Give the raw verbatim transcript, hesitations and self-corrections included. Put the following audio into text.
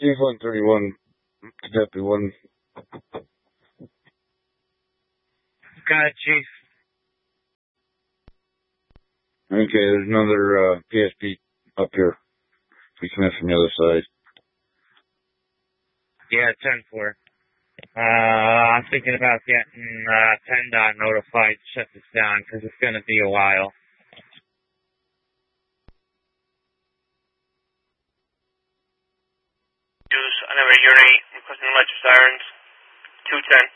Chief one thirty-one, Deputy one. Got it, Chief. Okay, there's another uh, P S P up here. We come in from the other side. Yeah, ten four. Uh, I'm thinking about getting uh, PennDOT notified to shut this down because it's going to be a while. Use on number unit eight, requesting electric sirens, two ten.